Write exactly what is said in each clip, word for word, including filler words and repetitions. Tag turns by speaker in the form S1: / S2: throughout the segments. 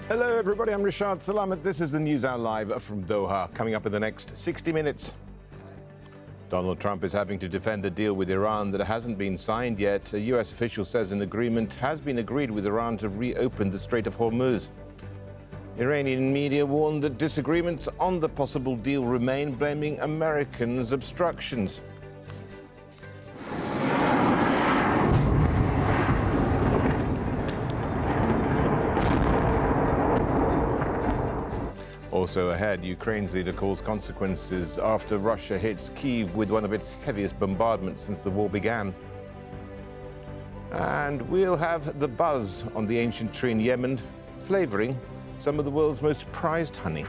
S1: Hello, everybody. I'm Rashad Salamat. This is the News Hour Live from Doha. Coming up in the next sixty minutes. Donald Trump is having to defend a deal with Iran that hasn't been signed yet. A U S official says an agreement has been agreed with Iran to reopen the Strait of Hormuz. Iranian media warned that disagreements on the possible deal remain, blaming Americans' obstructions. Also ahead, Ukraine's leader calls consequences after Russia hits Kyiv with one of its heaviest bombardments since the war began. And we'll have the buzz on the ancient tree in Yemen, flavoring some of the world's most prized honey.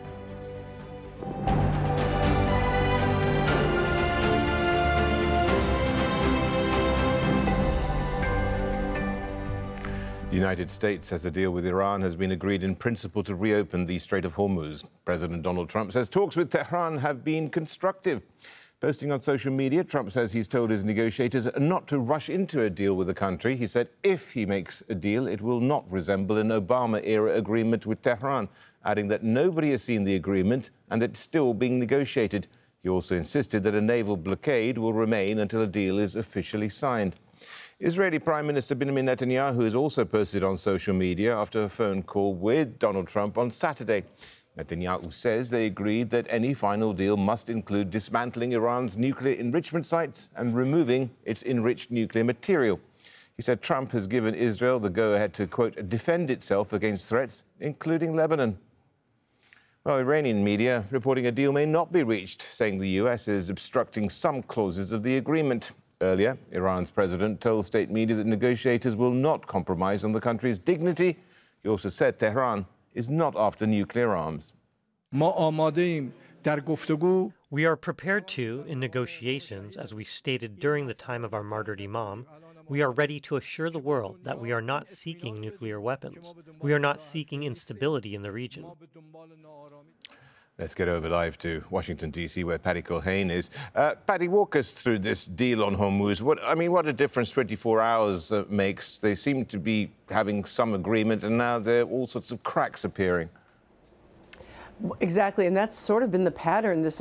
S1: The United States says a deal with Iran has been agreed in principle to reopen the Strait of Hormuz. President Donald Trump says talks with Tehran have been constructive. Posting on social media, Trump says he's told his negotiators not to rush into a deal with the country. He said if he makes a deal, it will not resemble an Obama-era agreement with Tehran, adding that nobody has seen the agreement and that it's still being negotiated. He also insisted that a naval blockade will remain until a deal is officially signed. Israeli Prime Minister Benjamin Netanyahu has also posted on social media after a phone call with Donald Trump on Saturday. Netanyahu says they agreed that any final deal must include dismantling Iran's nuclear enrichment sites and removing its enriched nuclear material. He said Trump has given Israel the go-ahead to, quote, defend itself against threats, including Lebanon. Well, Iranian media reporting a deal may not be reached, saying the U S is obstructing some clauses of the agreement. Earlier, Iran's president told state media that negotiators will not compromise on the country's dignity. He also said Tehran is not after nuclear arms.
S2: We are prepared to, in negotiations, as we stated during the time of our martyred imam, we are ready to assure the world that we are not seeking nuclear weapons. We are not seeking instability in the region.
S1: Let's get over live to Washington, D C, where Paddy Culhane is. Uh, Paddy, walk us through this deal on Hormuz. What, I mean, what a difference twenty-four hours uh, makes. They seem to be having some agreement, and now there are all sorts of cracks appearing.
S3: Exactly, and that's sort of been the pattern this